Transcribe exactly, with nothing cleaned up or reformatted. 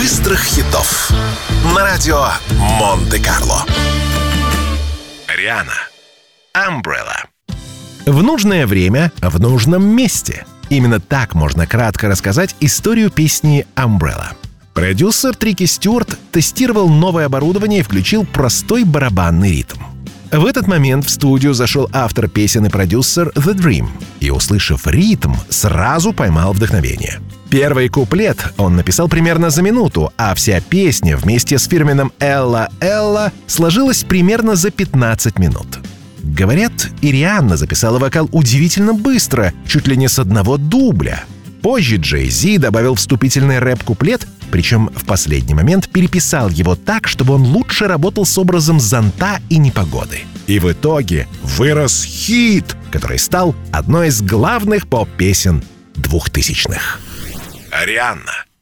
быстрых хитов на радио Монте-Карло. Риhanna. Umbrella. В нужное время, в нужном месте. Именно так можно кратко рассказать историю песни «Umbrella». Продюсер Трики Стюарт тестировал новое оборудование и включил простой барабанный ритм. В этот момент в студию зашел автор песен и продюсер The Dream и, услышав ритм, сразу поймал вдохновение. Первый куплет он написал примерно за минуту, а вся песня вместе с фирменным «Элла, Элла» сложилась примерно за пятнадцать минут. Говорят, и Риhanna записала вокал удивительно быстро, чуть ли не с одного дубля. Позже Джей-Зи добавил вступительный рэп-куплет, причем в последний момент переписал его так, чтобы он лучше работал с образом зонта и непогоды. И в итоге вырос хит, который стал одной из главных поп-песен двухтысячных. Риhanna.